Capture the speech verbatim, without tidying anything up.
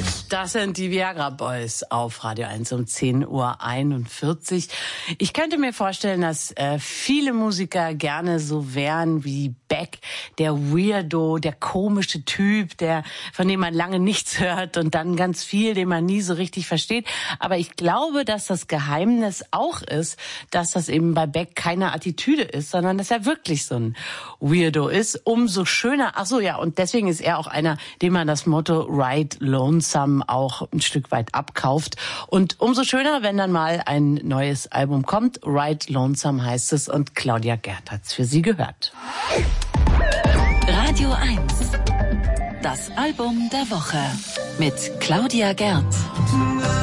Das sind die Viagra Boys auf Radio eins um zehn Uhr einundvierzig. Ich könnte mir vorstellen, dass äh, viele Musiker gerne so wären wie Beck, der Weirdo, der komische Typ, der von dem man lange nichts hört und dann ganz viel, den man nie so richtig versteht. Aber ich glaube, dass das Geheimnis auch ist, dass das eben bei Beck keine Attitüde ist, sondern dass er wirklich so ein Weirdo ist. Umso schöner. Ach so, ja, und deswegen ist er auch einer, dem man das Motto Ride Lonesome auch ein Stück weit abkauft. Und umso schöner, wenn dann mal ein neues Album kommt. Ride Lonesome heißt es und Claudia Gerd hat's für Sie gehört. Radio eins. Das Album der Woche mit Claudia Gerd.